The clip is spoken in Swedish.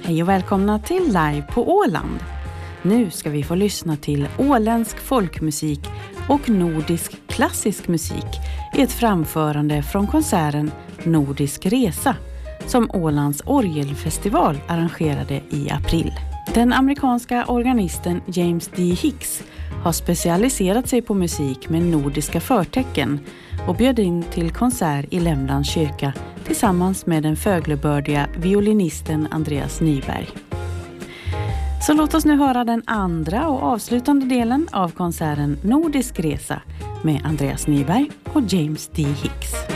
Hej och välkomna till Live på Åland. Nu ska vi få lyssna till åländsk folkmusik och nordisk klassisk musik i ett framförande från konserten Nordisk resa som Ålands orgelfestival arrangerade i april. Den amerikanska organisten James D. Hicks har specialiserat sig på musik med nordiska förtecken och bjöd in till konsert i Lämlands kyrka tillsammans med den föglebördiga violinisten Andreas Nyberg. Så låt oss nu höra den andra och avslutande delen av konserten Nordisk resa med Andreas Nyberg och James D. Hicks.